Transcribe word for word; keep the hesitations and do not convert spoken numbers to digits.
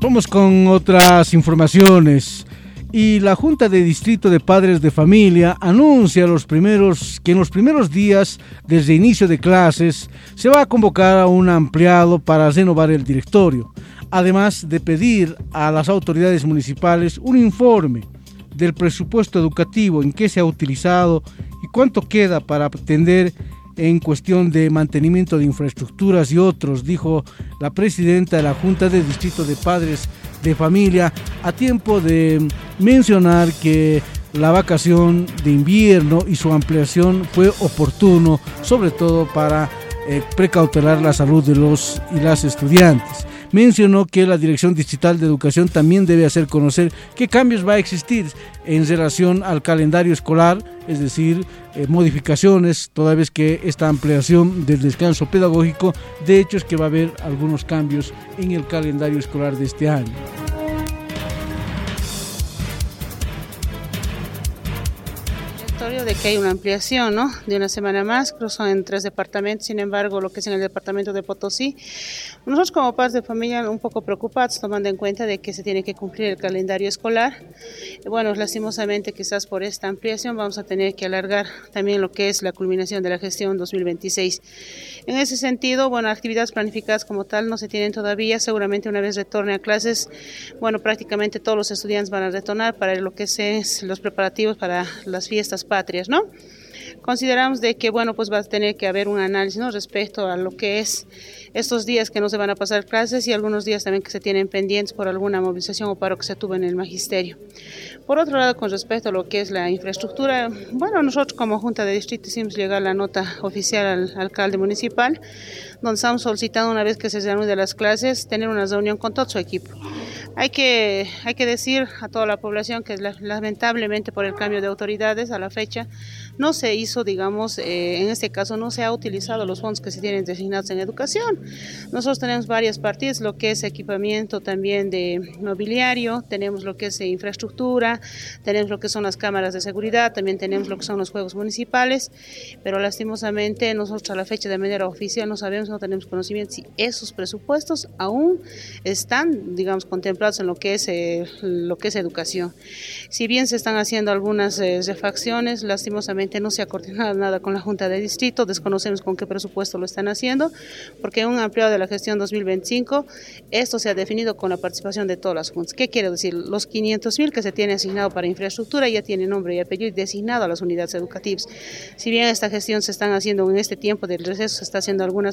Vamos con otras informaciones. Y la Junta de Distrito de Padres de Familia anuncia los primeros, que en los primeros días, desde inicio de clases, se va a convocar a un ampliado para renovar el directorio, además de pedir a las autoridades municipales un informe del presupuesto educativo, en qué se ha utilizado y cuánto queda para atender en cuestión de mantenimiento de infraestructuras y otros, dijo la presidenta de la Junta de Distrito de Padres de Familia, a tiempo de mencionar que la vacación de invierno y su ampliación fue oportuno, sobre todo para eh, precautelar la salud de los y las estudiantes. Mencionó que la Dirección Distrital de Educación también debe hacer conocer qué cambios va a existir en relación al calendario escolar, es decir, eh, modificaciones, toda vez que esta ampliación del descanso pedagógico, de hecho es que va a haber algunos cambios en el calendario escolar de este año. De que hay una ampliación, ¿no?, de una semana más, creo son en tres departamentos. Sin embargo, lo que es en el departamento de Potosí, nosotros como padres de familia un poco preocupados, tomando en cuenta de que se tiene que cumplir el calendario escolar. Bueno, lastimosamente quizás por esta ampliación vamos a tener que alargar también lo que es la culminación de la gestión dos mil veintiséis. En ese sentido, bueno, actividades planificadas como tal no se tienen todavía. Seguramente una vez retorne a clases, bueno, prácticamente todos los estudiantes van a retornar para lo que es los preparativos para las fiestas patrias, ¿no? Consideramos de que, bueno, pues va a tener que haber un análisis, ¿no?, respecto a lo que es estos días que no se van a pasar clases y algunos días también que se tienen pendientes por alguna movilización o paro que se tuvo en el magisterio. Por otro lado, con respecto a lo que es la infraestructura, bueno, nosotros como Junta de Distrito hicimos llegar la nota oficial al alcalde municipal, donde estamos solicitando, una vez que se reanuden las clases, tener una reunión con todo su equipo. Hay que, hay que decir a toda la población que lamentablemente por el cambio de autoridades a la fecha no se hizo, digamos, eh, en este caso no se ha utilizado los fondos que se tienen designados en educación. Nosotros tenemos varias partidas, lo que es equipamiento también de mobiliario, tenemos lo que es infraestructura, tenemos lo que son las cámaras de seguridad, también tenemos lo que son los juegos municipales, pero lastimosamente nosotros a la fecha de manera oficial no sabemos, no tenemos conocimiento si esos presupuestos aún están, digamos, contemplados en lo que es eh, lo que es educación. Si bien se están haciendo algunas eh, refacciones, lastimosamente no se ha coordinado nada con la Junta de Distrito, desconocemos con qué presupuesto lo están haciendo, porque en un ampliado de la gestión dos mil veinticinco, esto se ha definido con la participación de todas las juntas. ¿Qué quiere decir? Los quinientos mil que se tiene asignado para infraestructura ya tiene nombre y apellido designado a las unidades educativas. Si bien esta gestión se están haciendo en este tiempo del receso, se está haciendo algunas